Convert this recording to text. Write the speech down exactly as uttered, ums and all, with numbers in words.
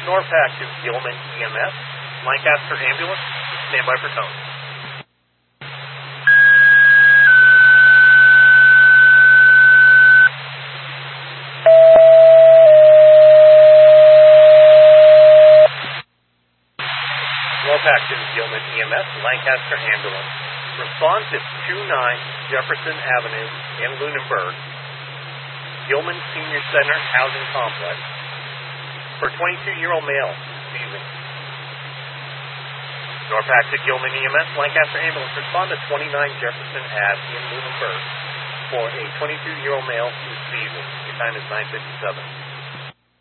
Norpac to Gilman E M S. Lancaster Ambulance, stand by for tone. Norpac to Gilman E M S, Lancaster Ambulance. Response is two nine Jefferson Avenue in Lunenburg, Gilman Senior Center Housing Complex, for twenty-two-year-old male, seizing. Norpac to Gilman E M S, Lancaster Ambulance. Respond to twenty-nine Jefferson Ave in Lunenburg for a twenty-two-year-old male who's seizing. Your time is nine fifty-seven.